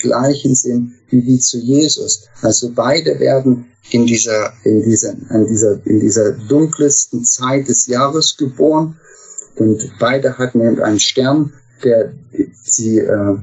gleichen sind wie die zu Jesus. Also beide werden in dieser dunkelsten Zeit des Jahres geboren, und beide hatten eben einen Stern, der sie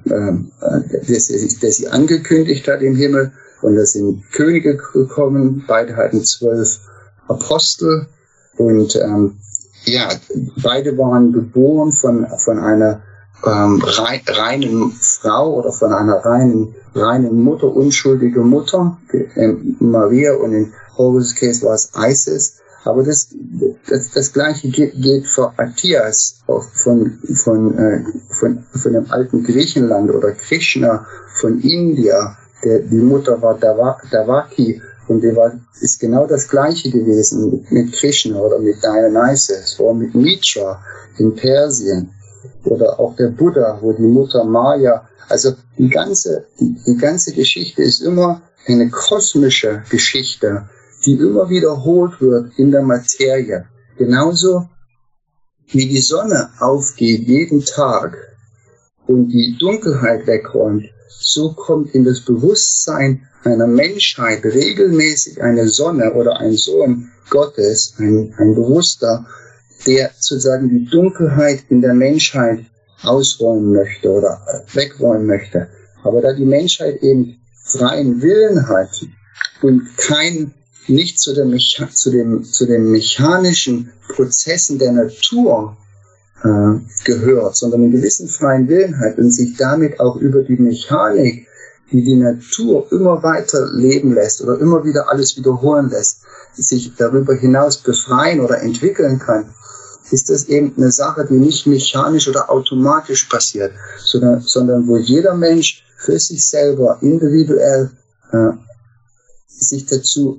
angekündigt hat im Himmel, und da sind Könige gekommen. Beide hatten 12 Apostel, und beide waren geboren von einer reinen Frau oder von einer reinen Mutter, unschuldige Mutter, Maria, und in Horus Case war es Isis. Aber das Gleiche gilt für Athias von dem alten Griechenland, oder Krishna von India. Die Mutter war Devaki, und ist genau das Gleiche gewesen mit Krishna oder mit Dionysus oder mit Mitra in Persien, oder auch der Buddha, wo die Mutter Maya. Also die ganze Geschichte ist immer eine kosmische Geschichte, die immer wiederholt wird in der Materie. Genauso wie die Sonne aufgeht jeden Tag und die Dunkelheit wegräumt, so kommt in das Bewusstsein einer Menschheit regelmäßig eine Sonne oder ein Sohn Gottes, ein Bewusster, der sozusagen die Dunkelheit in der Menschheit ausräumen möchte oder wegräumen möchte. Aber da die Menschheit eben freien Willen hat und nicht zu den mechanischen Prozessen der Natur gehört, sondern einen gewissen freien Willen hat und sich damit auch über die Mechanik, die die Natur immer weiter leben lässt oder immer wieder alles wiederholen lässt, sich darüber hinaus befreien oder entwickeln kann, ist das eben eine Sache, die nicht mechanisch oder automatisch passiert, sondern wo jeder Mensch für sich selber individuell sich dazu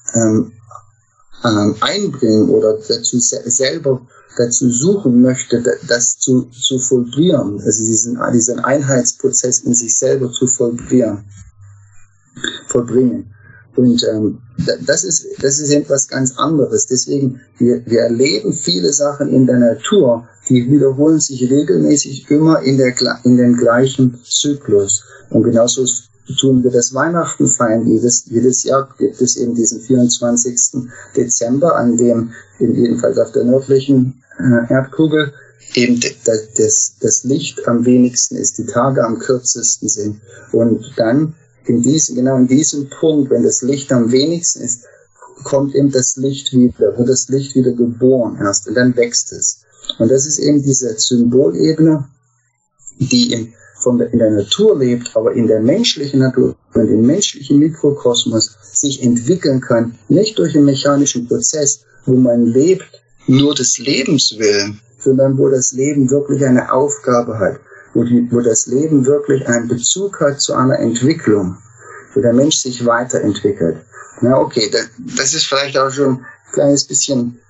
einbringen oder dazu suchen möchte, das zu vollbringen, also diesen Einheitsprozess in sich selber zu vollbringen. Und das ist etwas ganz anderes. Deswegen, wir erleben viele Sachen in der Natur, die wiederholen sich regelmäßig immer in den gleichen Zyklus. Und genauso tun wir das Weihnachten feiern. Jedes Jahr gibt es eben diesen 24. Dezember, an dem jedenfalls auf der nördlichen Erdkugel eben das Licht am wenigsten ist, die Tage am kürzesten sind. Und dann in diesem Punkt, wenn das Licht am wenigsten ist, kommt eben wird das Licht wieder geboren erst, und dann wächst es. Und das ist eben diese Symbolebene, die in der Natur lebt, aber in der menschlichen Natur und im menschlichen Mikrokosmos sich entwickeln kann, nicht durch einen mechanischen Prozess, wo man lebt nur des Lebens willen, sondern wo das Leben wirklich eine Aufgabe hat, wo das Leben wirklich einen Bezug hat zu einer Entwicklung, wo der Mensch sich weiterentwickelt. Na okay, das ist vielleicht auch schon ein kleines bisschen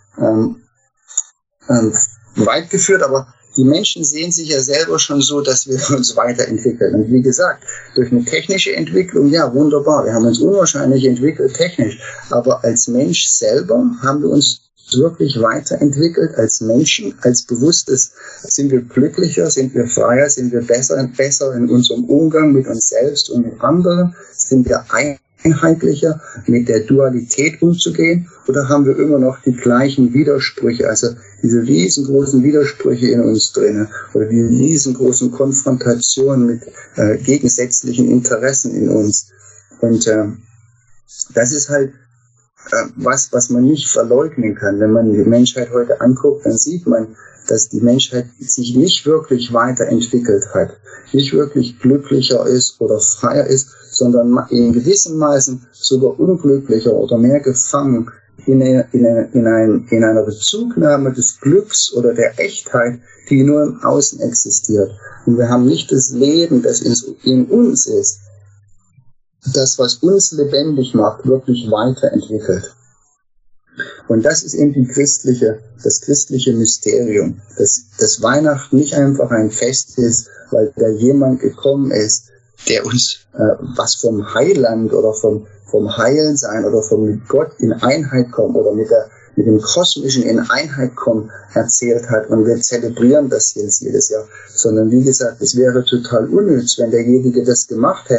weit geführt, aber die Menschen sehen sich ja selber schon so, dass wir uns weiterentwickeln. Und wie gesagt, durch eine technische Entwicklung, ja, wunderbar, wir haben uns unwahrscheinlich entwickelt technisch, aber als Mensch selber haben wir uns wirklich weiterentwickelt als Menschen, als Bewusstes. Sind wir glücklicher, sind wir freier, sind wir besser in unserem Umgang mit uns selbst und mit anderen, sind wir einheitlicher, mit der Dualität umzugehen, oder haben wir immer noch die gleichen Widersprüche, also diese riesengroßen Widersprüche in uns drin, oder die riesengroßen Konfrontationen mit gegensätzlichen Interessen in uns. Und das ist halt was man nicht verleugnen kann. Wenn man die Menschheit heute anguckt, dann sieht man, dass die Menschheit sich nicht wirklich weiterentwickelt hat, nicht wirklich glücklicher ist oder freier ist, sondern in gewissem Maßen sogar unglücklicher oder mehr gefangen in einer Bezugnahme des Glücks oder der Echtheit, die nur im Außen existiert. Und wir haben nicht das Leben, das in uns ist, das, was uns lebendig macht, wirklich weiterentwickelt. Und das ist eben das christliche Mysterium, dass Weihnachten nicht einfach ein Fest ist, weil da jemand gekommen ist, der uns was vom Heiland oder vom Heilsein oder vom Gott in Einheit kommen oder mit dem Kosmischen in Einheit kommen erzählt hat, und wir zelebrieren das jetzt jedes Jahr, sondern wie gesagt, es wäre total unnütz, wenn derjenige das gemacht hätte